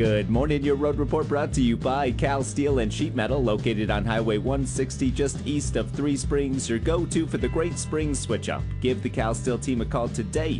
Good morning, your road report brought to you by Cal Steel and Sheet Metal, located on Highway 160 just east of Three Springs, your go-to for the Great Springs switch-up. Give the Cal Steel team a call today,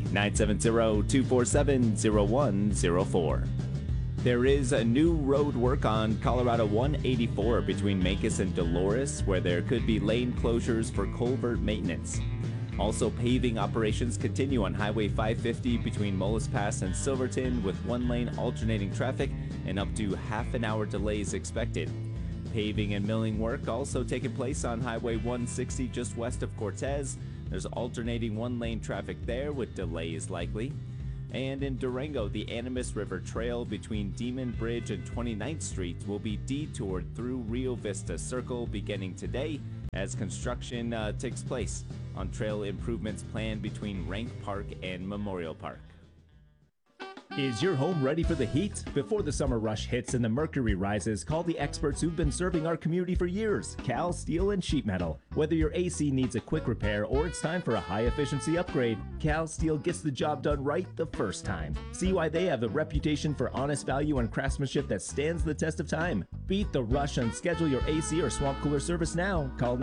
970-247-0104. There is a new road work on Colorado 184 between Mancos and Dolores, where there could be lane closures for culvert maintenance. Also, paving operations continue on Highway 550 between Mullis Pass and Silverton, with one-lane alternating traffic and up to half-an-hour delays expected. Paving and milling work also taking place on Highway 160 just west of Cortez. There's alternating one-lane traffic there with delays likely. And in Durango, the Animas River Trail between Demon Bridge and 29th Street will be detoured through Rio Vista Circle beginning today as construction takes place on trail improvements planned between Rank Park and Memorial Park. Is your home ready for the heat? Before the summer rush hits and the mercury rises, call the experts who've been serving our community for years, Cal Steel and Sheet Metal. Whether your AC needs a quick repair or it's time for a high-efficiency upgrade, Cal Steel gets the job done right the first time. See why they have a reputation for honest value and craftsmanship that stands the test of time. Beat the rush and schedule your AC or swamp cooler service now. Call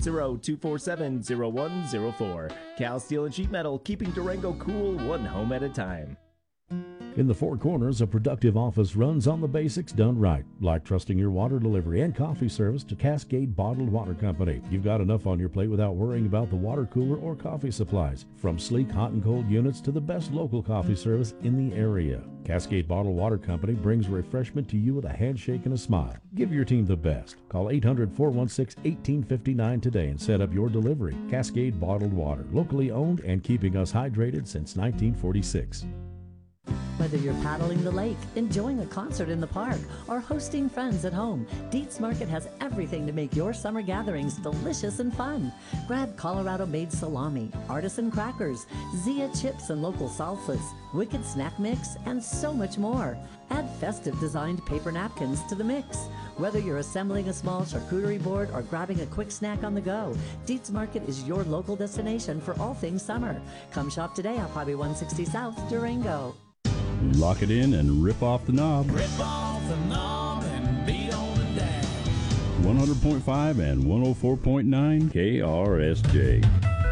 970-247-0104. Cal Steel and Sheet Metal, keeping Durango cool one home at a time. In the Four Corners, a productive office runs on the basics done right, like trusting your water delivery and coffee service to Cascade Bottled Water Company. You've got enough on your plate without worrying about the water cooler or coffee supplies. From sleek hot and cold units to the best local coffee service in the area, Cascade Bottled Water Company brings refreshment to you with a handshake and a smile. Give your team the best. Call 800-416-1859 today and set up your delivery. Cascade Bottled Water, locally owned and keeping us hydrated since 1946. Whether you're paddling the lake, enjoying a concert in the park, or hosting friends at home, Dietz Market has everything to make your summer gatherings delicious and fun. Grab Colorado-made salami, artisan crackers, Zia chips and local salsas, Wicked snack mix, and so much more. Add festive designed paper napkins to the mix. Whether you're assembling a small charcuterie board or grabbing a quick snack on the go, Dietz Market is your local destination for all things summer. Come shop today off Highway 160 South, Durango. Lock it in and rip off the knob. Rip off the knob and beat on the dash. 100.5 and 104.9 KRSJ.